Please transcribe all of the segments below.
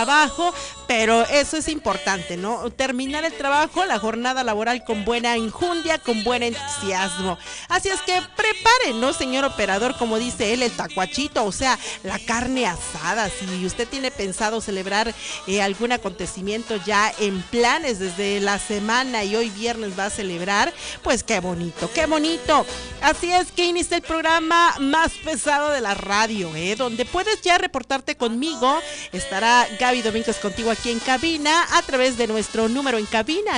trabajo, pero eso es importante, ¿no? Terminar el trabajo, la jornada laboral con buena enjundia, con buen entusiasmo. Así es que preparen, ¿no, señor operador? Como dice él, el tacuachito, o sea, la carne asada. Si usted tiene pensado celebrar algún acontecimiento ya en planes desde la semana y hoy viernes va a celebrar, pues qué bonito, qué bonito. Así es que inicia el programa más pesado de la radio, donde puedes ya reportarte conmigo. Estará Gaby Domínguez contigo aquí en cabina a través de nuestro número en cabina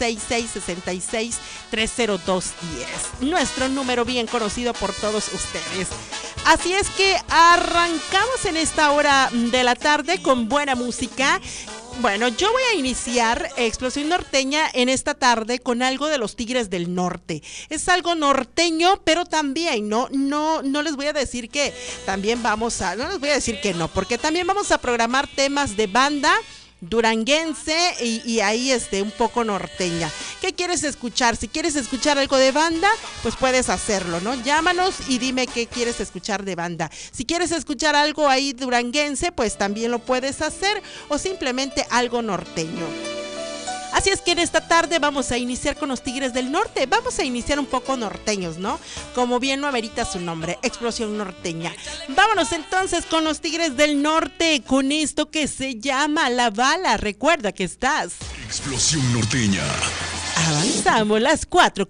966-66-30210. Nuestro número bien conocido por todos ustedes. Así es que arrancamos en esta hora de la tarde con buena música. Bueno, yo voy a iniciar Explosión Norteña en esta tarde con algo de los Tigres del Norte. Es algo norteño, pero también, no les voy a decir que también no les voy a decir que no, porque también vamos a programar temas de banda duranguense y ahí un poco norteña. ¿Qué quieres escuchar? Si quieres escuchar algo de banda, pues puedes hacerlo, ¿no? Llámanos y dime qué quieres escuchar de banda. Si quieres escuchar algo ahí duranguense, pues también lo puedes hacer, o simplemente algo norteño. Así es que en esta tarde vamos a iniciar con los Tigres del Norte. Vamos a iniciar un poco norteños, ¿no? Como bien lo amerita su nombre, Explosión Norteña. Vámonos entonces con los Tigres del Norte, con esto que se llama La Bala. Recuerda que estás Explosión Norteña. Avanzamos las 4